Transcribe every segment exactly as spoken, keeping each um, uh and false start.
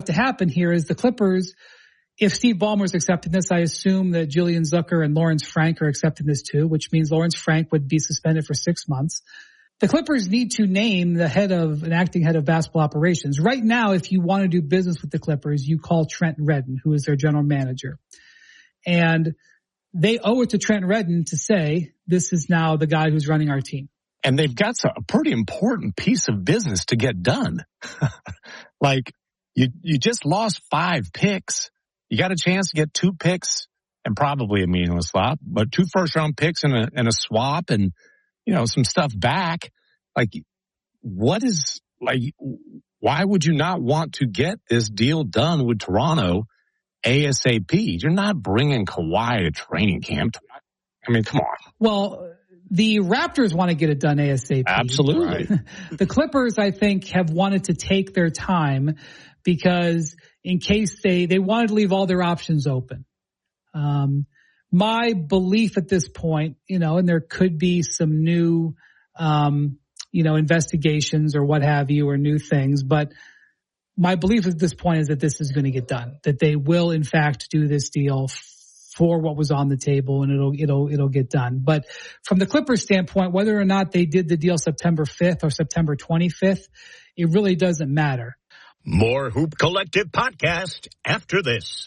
to happen here is the Clippers, if Steve Ballmer's accepting this, I assume that Jillian Zucker and Lawrence Frank are accepting this too, which means Lawrence Frank would be suspended for six months. The Clippers need to name the head of, an acting head of basketball operations. Right now, if you want to do business with the Clippers, you call Trent Redden, who is their general manager. And they owe it to Trent Redden to say, this is now the guy who's running our team. And they've got a pretty important piece of business to get done. Like, you, you just lost five picks. You got a chance to get two picks and probably a meaningless swap, but two first round picks and a, and a swap and, you know, some stuff back. Like, what is, like, why would you not want to get this deal done with Toronto ASAP? You're not bringing Kawhi to training camp. I mean, come on. Well, the Raptors want to get it done ASAP. Absolutely. Right? The Clippers, I think, have wanted to take their time because in case they, they wanted to leave all their options open. Um, my belief at this point, you know, and there could be some new, um, you know, investigations or what have you, or new things, but my belief at this point is that this is going to get done, that they will in fact do this deal for what was on the table, and it'll, it'll, it'll get done. But from the Clippers standpoint, whether or not they did the deal September fifth or September twenty-fifth, it really doesn't matter. More Hoop Collective podcast after this.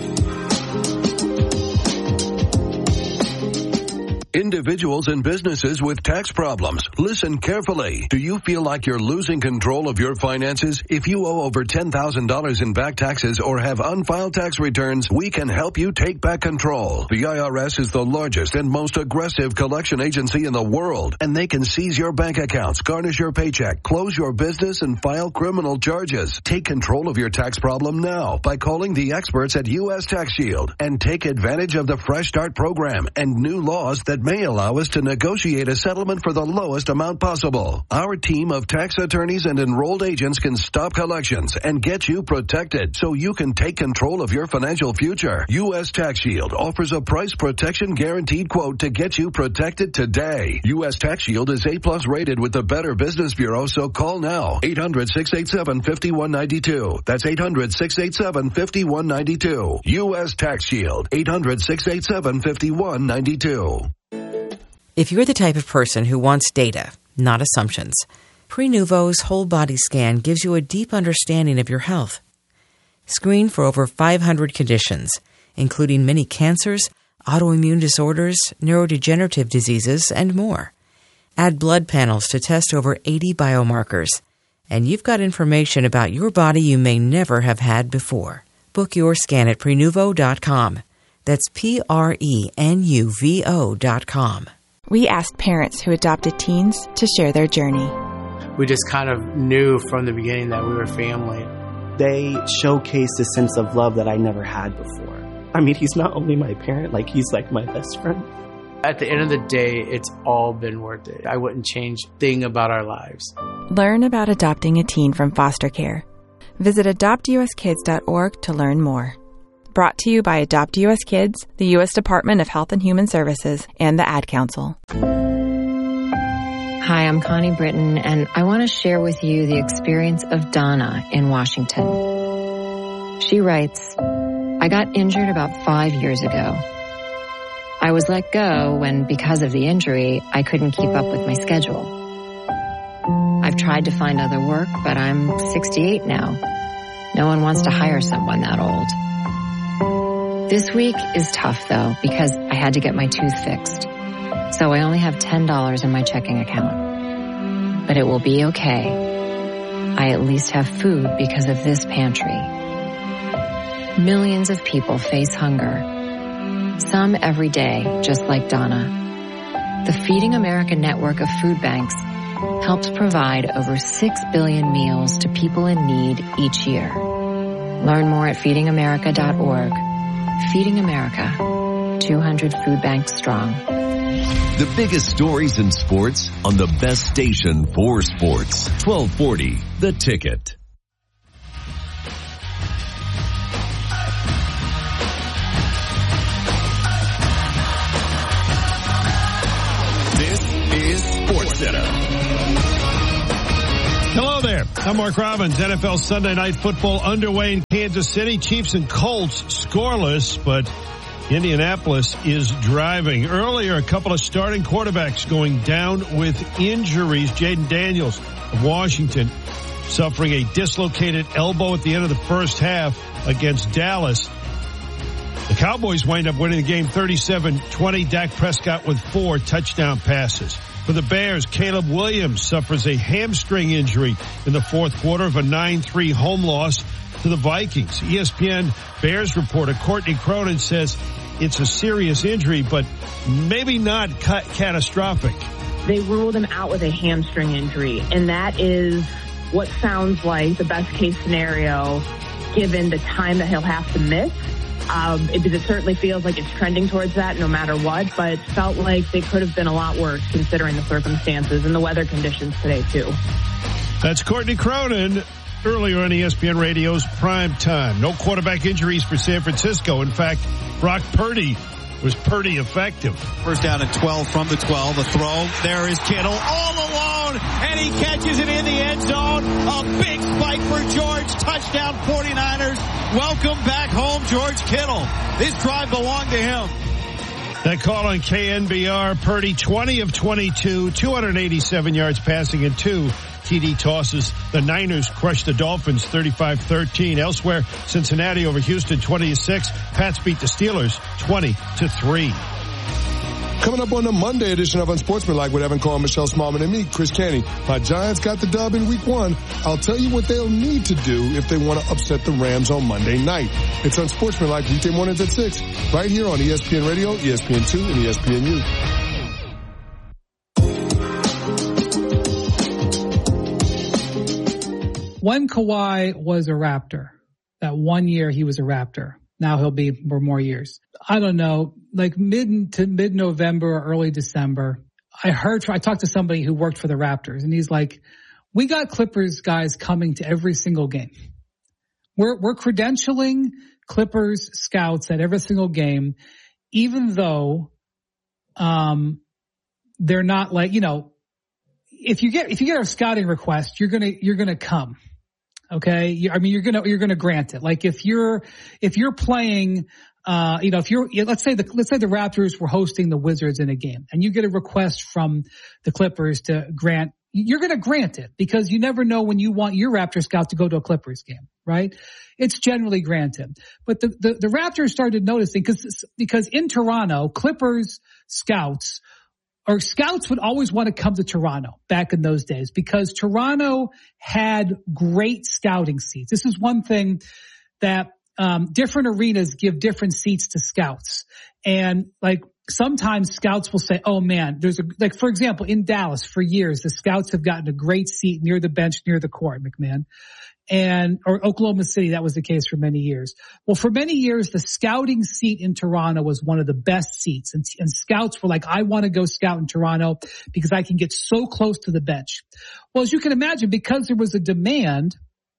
Individuals and businesses with tax problems, listen carefully. Do you feel like you're losing control of your finances? If you owe over ten thousand dollars in back taxes or have unfiled tax returns, we can help you take back control. The I R S is the largest and most aggressive collection agency in the world, and they can seize your bank accounts, garnish your paycheck, close your business, and file criminal charges. Take control of your tax problem now by calling the experts at U S Tax Shield and take advantage of the Fresh Start program and new laws that may allow us to negotiate a settlement for the lowest amount possible. Our team of tax attorneys and enrolled agents can stop collections and get you protected so you can take control of your financial future. U S Tax Shield offers a price protection guaranteed quote to get you protected today. U S Tax Shield is A plus rated with the Better Business Bureau, so call now. eight hundred, six eight seven, five one nine two. That's eight hundred, six eight seven, five one nine two. U S Tax Shield. eight hundred, six eight seven, five one nine two. If you're the type of person who wants data, not assumptions, Prenuvo's whole body scan gives you a deep understanding of your health. Screen for over five hundred conditions, including many cancers, autoimmune disorders, neurodegenerative diseases, and more. Add blood panels to test over eighty biomarkers, and you've got information about your body you may never have had before. Book your scan at Prenuvo dot com. That's P R E N U V O dot com. We asked parents who adopted teens to share their journey. We just kind of knew from the beginning that we were family. They showcased a sense of love that I never had before. I mean, he's not only my parent, like he's like my best friend. At the end of the day, it's all been worth it. I wouldn't change a thing about our lives. Learn about adopting a teen from foster care. Visit adopt u s kids dot org to learn more. Brought to you by Adopt U S Kids, the U S Department of Health and Human Services, and the Ad Council. Hi, I'm Connie Britton, and I want to share with you the experience of Donna in Washington. She writes, I got injured about five years ago. I was let go when, because of the injury, I couldn't keep up with my schedule. I've tried to find other work, but I'm sixty-eight now. No one wants to hire someone that old. This week is tough, though, because I had to get my tooth fixed. So I only have ten dollars in my checking account. But it will be okay. I at least have food because of this pantry. Millions of people face hunger. Some every day, just like Donna. The Feeding America network of food banks helps provide over six billion meals to people in need each year. Learn more at feeding america dot org. Feeding America, two hundred food banks strong. The biggest stories in sports on the best station for sports. twelve forty, The Ticket. This is SportsCenter. Hello there. I'm Mark Robbins. N F L Sunday Night Football underway in Kansas City. Chiefs and Colts scoreless, but Indianapolis is driving. Earlier, a couple of starting quarterbacks going down with injuries. Jaden Daniels of Washington suffering a dislocated elbow at the end of the first half against Dallas. The Cowboys wind up winning the game thirty-seven twenty. Dak Prescott with four touchdown passes. For the Bears, Caleb Williams suffers a hamstring injury in the fourth quarter of a nine three home loss to the Vikings. E S P N Bears reporter Courtney Cronin says it's a serious injury, but maybe not ca- catastrophic. They ruled him out with a hamstring injury, and that is what sounds like the best case scenario given the time that he'll have to miss. Um, it, it certainly feels like it's trending towards that no matter what, but it felt like they could have been a lot worse considering the circumstances and the weather conditions today, too. That's Courtney Cronin earlier on E S P N Radio's Prime Time. No quarterback injuries for San Francisco. In fact, Brock Purdy was pretty effective. First down at twelve from the twelve. A throw. There is Kittle all alone, and he catches it in the end zone. A big spike for George. Touchdown forty-niners. Welcome back home, George Kittle. This drive belonged to him. That call on K N B R. Purdy, twenty of twenty-two, two hundred eighty-seven yards passing and two T D tosses. The Niners crushed the Dolphins thirty-five thirteen. Elsewhere, Cincinnati over Houston twenty to six. Pats beat the Steelers twenty to three. Coming up on the Monday edition of Unsportsmanlike with Evan Cole, Michelle Smallman, and me, Chris Canty. My Giants got the dub in week one. I'll tell you what they'll need to do if they want to upset the Rams on Monday night. It's Unsportsmanlike weekday mornings at six, right here on E S P N Radio, E S P N two, and E S P N U. When Kawhi was a Raptor, that one year he was a Raptor. Now he'll be for more years. I don't know, like mid to mid-November or early December, I heard, I talked to somebody who worked for the Raptors, and he's like, we got Clippers guys coming to every single game. We're, we're credentialing Clippers scouts at every single game, even though, um, they're not like, you know, if you get, if you get our scouting request, you're going to, you're going to come. Okay. I mean, you're going to, you're going to grant it. Like if you're, if you're playing, uh, you know, if you're, let's say the, let's say the Raptors were hosting the Wizards in a game and you get a request from the Clippers to grant, you're going to grant it because you never know when you want your Raptor scout to go to a Clippers game, right? It's generally granted. But the, the, the Raptors started noticing because, because in Toronto, Clippers scouts or scouts would always want to come to Toronto back in those days because Toronto had great scouting seats. This is one thing that um different arenas give different seats to scouts. And like sometimes scouts will say, oh man, there's a, like for example, in Dallas for years, the scouts have gotten a great seat near the bench, near the court, McMahon. And, or Oklahoma City, that was the case for many years. Well, for many years, the scouting seat in Toronto was one of the best seats. And, and scouts were like, I want to go scout in Toronto because I can get so close to the bench. Well, as you can imagine, because there was a demand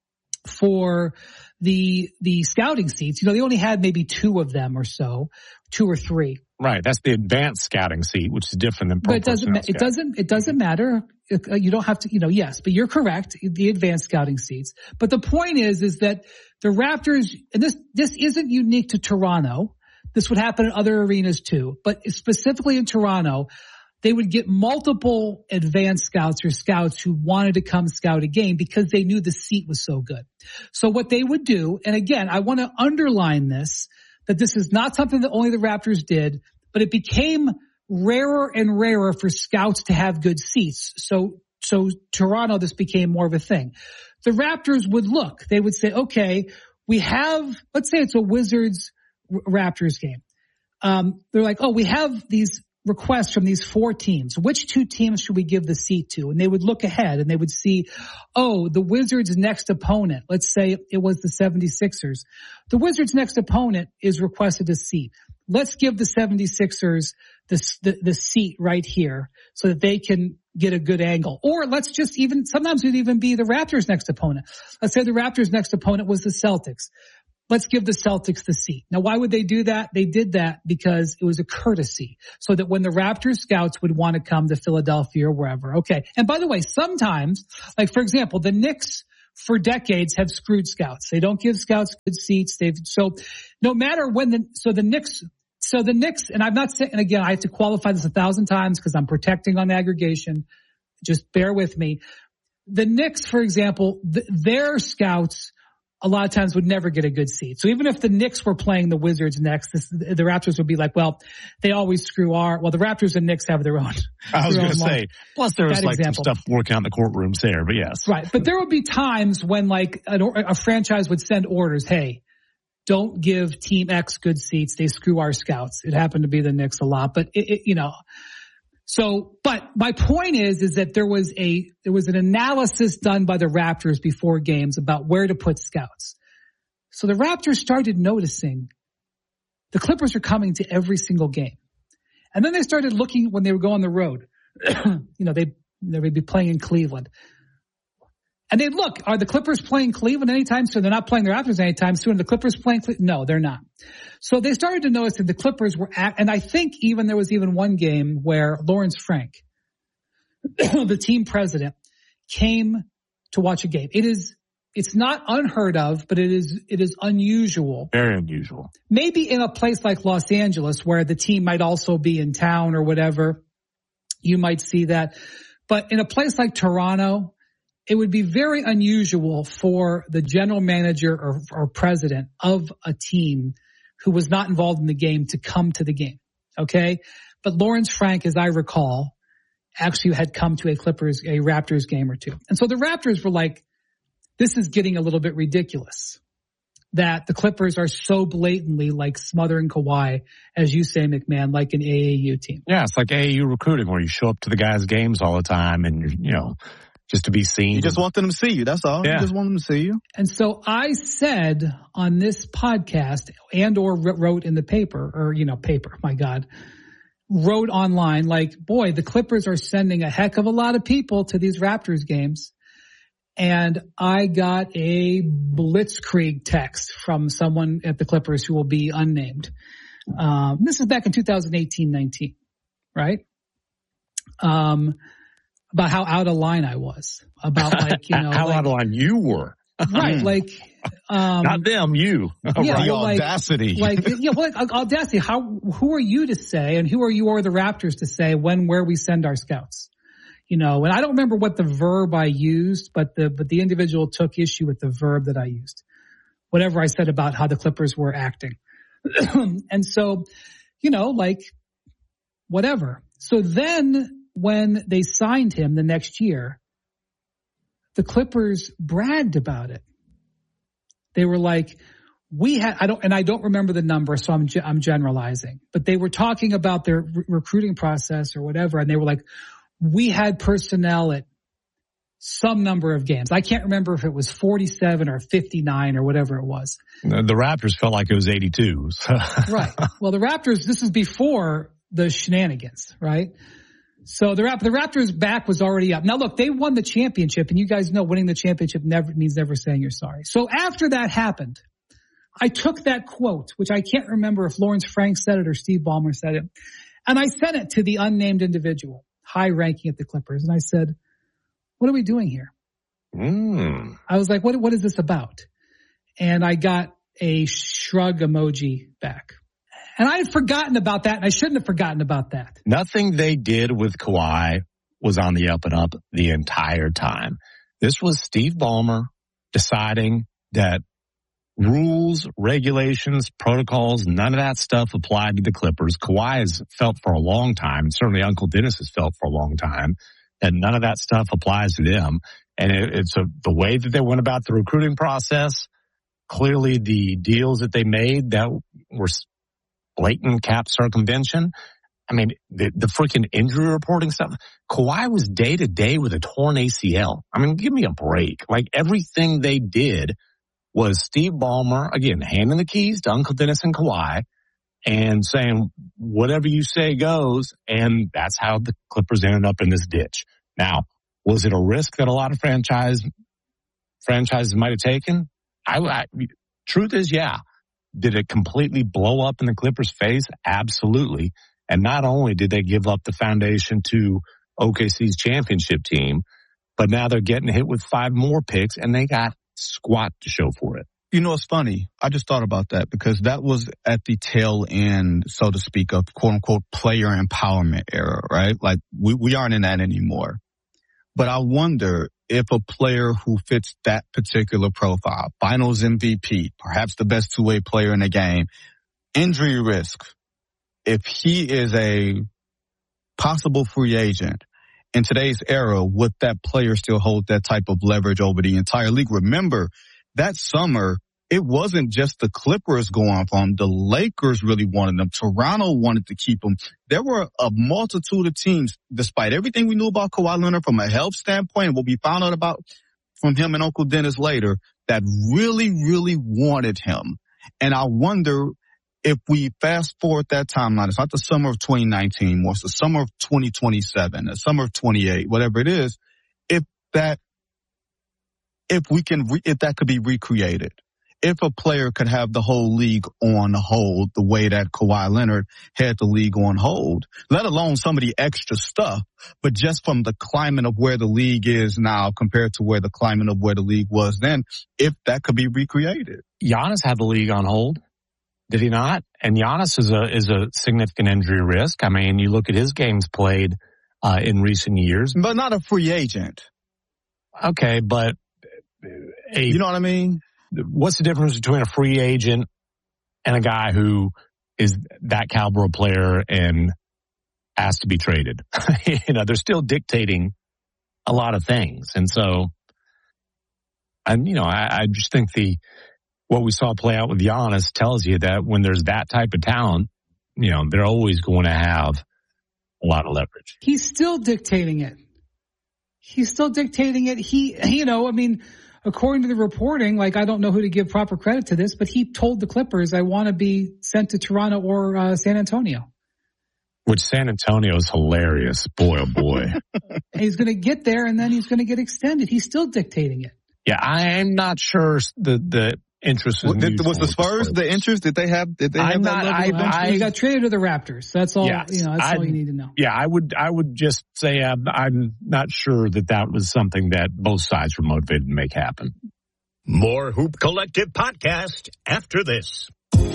for the, the scouting seats, you know, they only had maybe two of them or so, two or three. Right. That's the advanced scouting seat, which is different than pro But it doesn't, ma- it doesn't, it doesn't matter. You don't have to, you know, yes, but you're correct. The advanced scouting seats. But the point is, is that the Raptors, and this, this isn't unique to Toronto. This would happen in other arenas too, but specifically in Toronto, they would get multiple advanced scouts or scouts who wanted to come scout a game because they knew the seat was so good. So what they would do, and again, I want to underline this, that this is not something that only the Raptors did, but it became rarer and rarer for scouts to have good seats. So, so Toronto, this became more of a thing. The Raptors would look, they would say, okay, we have, let's say it's a Wizards Raptors game. Um, they're like, oh, we have these requests from these four teams. Which two teams should we give the seat to? And they would look ahead and they would see, oh, the Wizards' next opponent, let's say it was the seventy-sixers. The Wizards' next opponent is requested a seat. Let's give the seventy-sixers the, the, the seat right here so that they can get a good angle. Or let's just even, sometimes it would even be the Raptors' next opponent. Let's say the Raptors' next opponent was the Celtics. Let's give the Celtics the seat. Now, why would they do that? They did that because it was a courtesy so that when the Raptors scouts would want to come to Philadelphia or wherever. Okay. And by the way, sometimes, like for example, the Knicks for decades have screwed scouts. They don't give scouts good seats. They've, so no matter when the, so the Knicks, so the Knicks, and I'm not saying, and again, I have to qualify this a thousand times because I'm protecting on aggregation. Just bear with me. The Knicks, for example, th- their scouts a lot of times would never get a good seat. So even if the Knicks were playing the Wizards next, this, the Raptors would be like, well, they always screw our, well, the Raptors and Knicks have their own. I was going to long, say, plus there was like example. some stuff working out in the courtrooms there, but yes. Right. But there would be times when like a, a franchise would send orders, hey, don't give team X good seats. They screw our scouts. It happened to be the Knicks a lot, but it, it, you know, so, but my point is, is that there was a, there was an analysis done by the Raptors before games about where to put scouts. So the Raptors started noticing the Clippers are coming to every single game. And then they started looking when they would go on the road. you know, they, they would be playing in Cleveland. And they'd look, are the Clippers playing Cleveland anytime soon? They're not playing the Raptors anytime soon. Are the Clippers playing Cleveland? No, they're not. So they started to notice that the Clippers were at, and I think even there was even one game where Lawrence Frank, the team president, came to watch a game. It is, it's not unheard of, but it is, it is unusual. Very unusual. Maybe in a place like Los Angeles where the team might also be in town or whatever, you might see that. But in a place like Toronto, it would be very unusual for the general manager or, or president of a team who was not involved in the game to come to the game. Okay. But Lawrence Frank, as I recall, actually had come to a Clippers, a Raptors game or two. And so the Raptors were like, this is getting a little bit ridiculous that the Clippers are so blatantly like smothering Kawhi, as you say, McMahon, like an A A U team. Yeah. It's like A A U recruiting where you show up to the guys' games all the time and you're, you know, just to be seen. You just want them to see you. That's all. Yeah. You just want them to see you. And so I said on this podcast and or wrote in the paper or, you know, paper, my God, wrote online like, boy, the Clippers are sending a heck of a lot of people to these Raptors games. And I got a blitzkrieg text from someone at the Clippers who will be unnamed. Um, this is back in two thousand eighteen nineteen, right? Um, about how out of line I was, about like, you know, how like, out of line you were. Right. Like, um, not them, you. Yeah, right. the audacity. Like, like, yeah, well, like, audacity. How, who are you to say, and who are you or the Raptors to say when, where we send our scouts? You know, and I don't remember what the verb I used, but the, but the individual took issue with the verb that I used. Whatever I said about how the Clippers were acting. And so, you know, like, whatever. So then, when they signed him the next year, the Clippers bragged about it. They were like, we had, I don't, and I don't remember the number, so I'm, I'm generalizing, but they were talking about their re- recruiting process or whatever. And they were like, we had personnel at some number of games. I can't remember if it was forty-seven or fifty-nine or whatever it was. The Raptors felt like it was eighty-two. Right. Well, the Raptors, this is before the shenanigans, right? So the, Rap- the Raptors' back was already up. Now, look, they won the championship, and you guys know winning the championship never means never saying you're sorry. So after that happened, I took that quote, which I can't remember if Lawrence Frank said it or Steve Ballmer said it, and I sent it to the unnamed individual, high-ranking at the Clippers, and I said, what are we doing here? Mm. I was like, what, what is this about? And I got a shrug emoji back. And I had forgotten about that, and I shouldn't have forgotten about that. Nothing they did with Kawhi was on the up and up the entire time. This was Steve Ballmer deciding that rules, regulations, protocols, none of that stuff applied to the Clippers. Kawhi has felt for a long time, certainly Uncle Dennis has felt for a long time, that none of that stuff applies to them. And it, it's a, the way that they went about the recruiting process, clearly the deals that they made that were blatant cap circumvention. I mean, the, the freaking injury reporting stuff. Kawhi was day to day with a torn A C L. I mean, give me a break. Like everything they did was Steve Ballmer, again, handing the keys to Uncle Dennis and Kawhi and saying, whatever you say goes. And that's how the Clippers ended up in this ditch. Now, was it a risk that a lot of franchise franchises might have taken? I, I truth is, yeah. Did it completely blow up in the Clippers' face? Absolutely. And not only did they give up the foundation to O K C's championship team, But now they're getting hit with five more picks, and they got squat to show for it. You know, it's funny. I just thought about that because that was at the tail end, so to speak, of quote unquote player empowerment era, right? Like we, we aren't in that anymore. But I wonder if a player who fits that particular profile, finals M V P, perhaps the best two-way player in the game, injury risk, if he is a possible free agent in today's era, would that player still hold that type of leverage over the entire league? Remember, that summer, it wasn't just the Clippers going for him. The Lakers really wanted them. Toronto wanted to keep him. There were a multitude of teams, despite everything we knew about Kawhi Leonard from a health standpoint, and what we found out about from him and Uncle Dennis later, that really, really wanted him. And I wonder if we fast forward that timeline, it's not the summer of twenty nineteen, more it's the summer of twenty twenty-seven, the summer of twenty-eight, whatever it is, if that If we can, re- if that could be recreated, if a player could have the whole league on hold the way that Kawhi Leonard had the league on hold, let alone some of the extra stuff, but just from the climate of where the league is now compared to where the climate of where the league was then, if that could be recreated. Giannis had the league on hold, did he not? And Giannis is a is a significant injury risk. I mean, you look at his games played uh, in recent years, but not a free agent. Okay, but. A, you know what I mean? What's the difference between a free agent and a guy who is that caliber of player and asked to be traded? You know, they're still dictating a lot of things. And so, and you know, I, I just think the, what we saw play out with Giannis tells you that when there's that type of talent, you know, they're always going to have a lot of leverage. He's still dictating it. He's still dictating it. He, you know, I mean, according to the reporting, like, I don't know who to give proper credit to this, but he told the Clippers, I want to be sent to Toronto or uh, San Antonio. Which San Antonio is hilarious. Boy, oh boy. He's going to get there and then he's going to get extended. He's still dictating it. Yeah, I'm not sure the, the interest was, did, was the Spurs, Spurs the interest? Did they have, did they have I'm that not, level I, of I, He got traded to the Raptors. That's all, yes, you know, that's I'd, all you need to know. Yeah, I would, I would just say I'm, I'm not sure that that was something that both sides were motivated to make happen. More Hoop Collective podcast after this.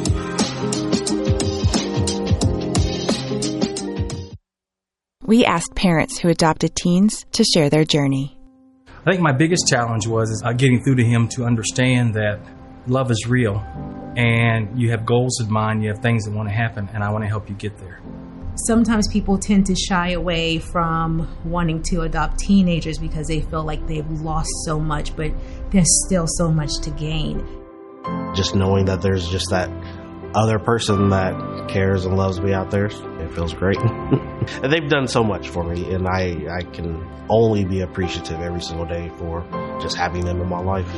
We asked parents who adopted teens to share their journey. I think my biggest challenge was uh, getting through to him to understand that love is real and you have goals in mind, you have things that want to happen, and I want to help you get there. Sometimes people tend to shy away from wanting to adopt teenagers because they feel like they've lost so much, but there's still so much to gain. Just knowing that there's just that other person that cares and loves me out there, it feels great. And they've done so much for me, and I, I can only be appreciative every single day for just having them in my life.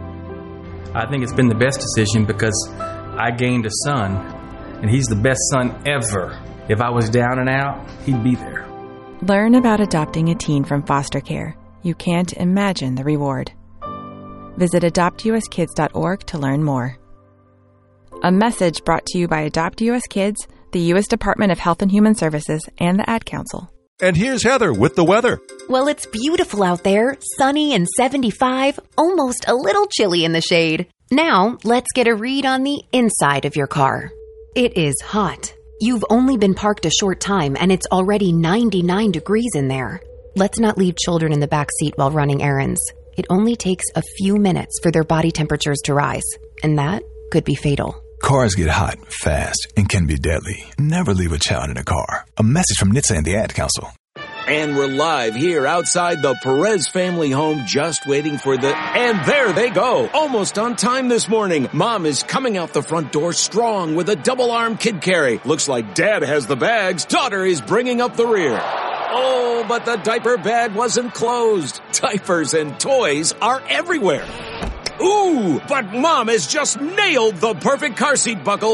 I think it's been the best decision because I gained a son, and he's the best son ever. If I was down and out, he'd be there. Learn about adopting a teen from foster care. You can't imagine the reward. Visit adopt u s kids dot org to learn more. A message brought to you by Adopt U S Kids, the U S Department of Health and Human Services, and the Ad Council. And here's Heather with the weather. Well, it's beautiful out there, sunny and seventy-five, almost a little chilly in the shade. Now, let's get a read on the inside of your car. It is hot. You've only been parked a short time, and it's already ninety-nine degrees in there. Let's not leave children in the back seat while running errands. It only takes a few minutes for their body temperatures to rise, and that could be fatal. Cars get hot, fast, and can be deadly. Never leave a child in a car. A message from N H T S A and the Ad Council. And we're live here outside the Perez family home, just waiting for the... And there they go, almost on time this morning. Mom is coming out the front door strong with a double-arm kid carry. Looks like Dad has the bags. Daughter is bringing up the rear. Oh, but the diaper bag wasn't closed. Diapers and toys are everywhere. Ooh, but Mom has just nailed the perfect car seat buckle